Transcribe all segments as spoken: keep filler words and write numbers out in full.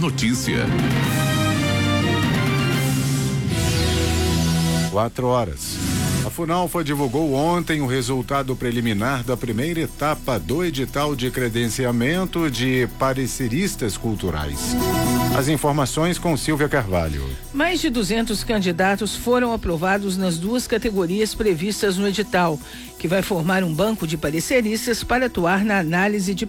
notícia. Quatro horas. A Funalfa divulgou ontem o resultado preliminar da primeira etapa do edital de credenciamento de pareceristas culturais. As informações com Silvia Carvalho. Mais de duzentos candidatos foram aprovados nas duas categorias previstas no edital, que vai formar um banco de pareceristas para atuar na análise de.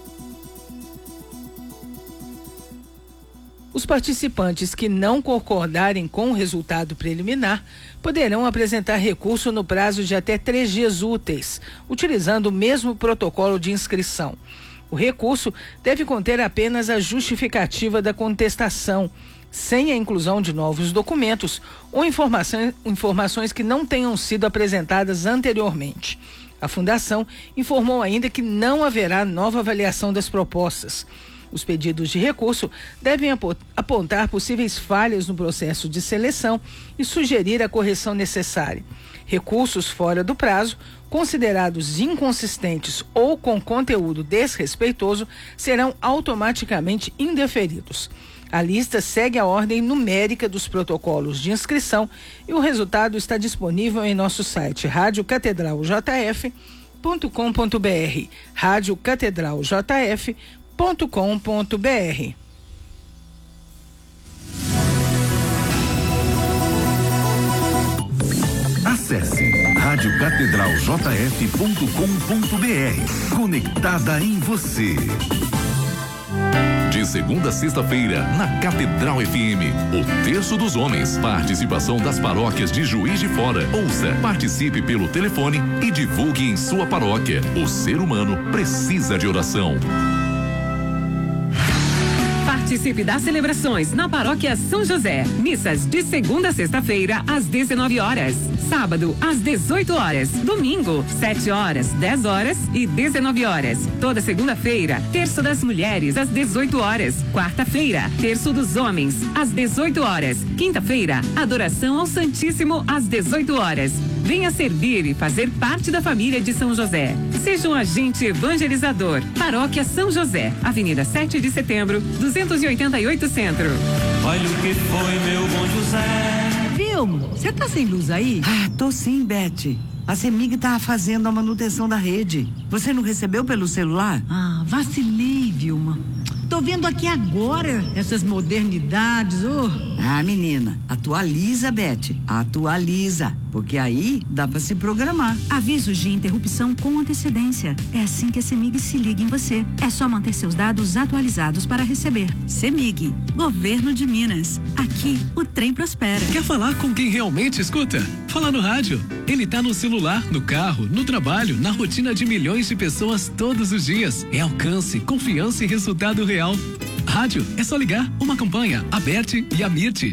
Os participantes que não concordarem com o resultado preliminar poderão apresentar recurso no prazo de até três dias úteis, utilizando o mesmo protocolo de inscrição. O recurso deve conter apenas a justificativa da contestação, sem a inclusão de novos documentos ou informações, informações que não tenham sido apresentadas anteriormente. A Fundação informou ainda que não haverá nova avaliação das propostas. Os pedidos de recurso devem apontar possíveis falhas no processo de seleção e sugerir a correção necessária. Recursos fora do prazo, considerados inconsistentes ou com conteúdo desrespeitoso, serão automaticamente indeferidos. A lista segue a ordem numérica dos protocolos de inscrição e o resultado está disponível em nosso site rádio catedral j f ponto com ponto b r, rádio catedral j f ponto com ponto b r. Acesse rádio catedral j f ponto com ponto b r. Conectada em você. De segunda a sexta-feira, na Catedral F M, o Terço dos Homens. Participação das paróquias de Juiz de Fora. Ouça, participe pelo telefone e divulgue em sua paróquia. O ser humano precisa de oração. Participe das celebrações na Paróquia São José. Missas de segunda a sexta-feira, às dezenove horas. Sábado, às dezoito horas. Domingo, sete horas, dez horas e dezenove horas. Toda segunda-feira, Terço das Mulheres, às dezoito horas. Quarta-feira, Terço dos Homens, às dezoito horas. Quinta-feira, Adoração ao Santíssimo, às dezoito horas. Venha servir e fazer parte da família de São José. Seja um agente evangelizador. Paróquia São José, Avenida sete de Setembro, duzentos e oitenta e oito Centro. Olha o que foi, meu bom José. Vilmo, você tá sem luz aí? Ah, tô sim, Beth. A CEMIG tá fazendo a manutenção da rede. Você não recebeu pelo celular? Ah, vacilei, Vilma. Tô vendo aqui agora essas modernidades, oh. Ah, menina, atualiza, Beth. Atualiza, porque aí dá pra se programar. Avisos de interrupção com antecedência. É assim que a CEMIG se liga em você. É só manter seus dados atualizados para receber. CEMIG, Governo de Minas. Aqui, o trem prospera. Quer falar com quem realmente escuta? Fala no rádio. Ele tá no celular, no carro, no trabalho, na rotina de milhões de pessoas todos os dias. É alcance, confiança e resultado real. Rádio, é só ligar. Uma campanha, a Bert e a Mirte.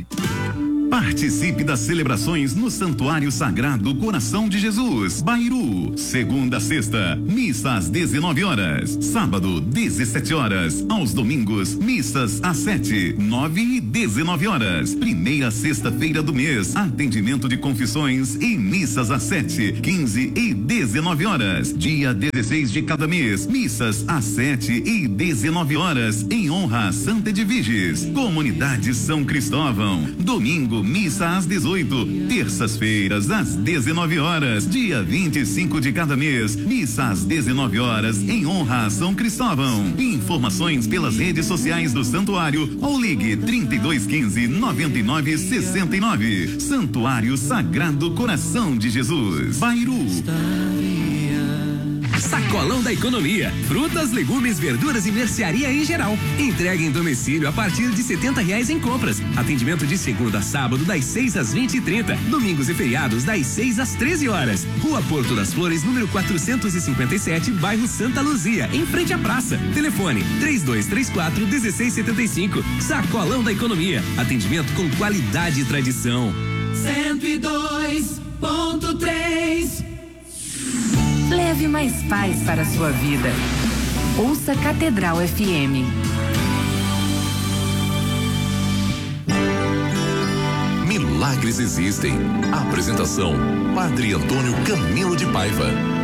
Participe das celebrações no Santuário Sagrado Coração de Jesus, Bairu. Segunda a sexta, missa às dezenove horas. Sábado, dezessete horas. Aos domingos, missas às sete, nove e dezenove horas. Primeira sexta-feira do mês, atendimento de confissões e missas às sete, quinze e dezenove horas. Dia dezesseis de cada mês, missas às sete e dezenove horas, em honra a Santa Edviges. Comunidade São Cristóvão. Domingo, missa às dezoito, terças-feiras às dezenove horas, dia vinte e cinco de cada mês, missa às dezenove horas, em honra a São Cristóvão. Informações pelas redes sociais do santuário ou ligue trinta e dois quinze, noventa e nove sessenta e nove. Santuário Sagrado Coração de Jesus, Bairu. Sacolão da Economia. Frutas, legumes, verduras e mercearia em geral. Entrega em domicílio a partir de setenta reais em compras. Atendimento de segunda a sábado das seis às vinte e trinta. Domingos e feriados das seis às treze horas. Rua Porto das Flores, número quatrocentos e cinquenta e sete, bairro Santa Luzia, em frente à praça. Telefone três dois três quatro, um seis sete cinco. Sacolão da Economia. Atendimento com qualidade e tradição. cento e dois ponto três. Leve mais paz para a sua vida. Ouça Catedral F M. Milagres existem. Apresentação: Padre Antônio Camilo de Paiva.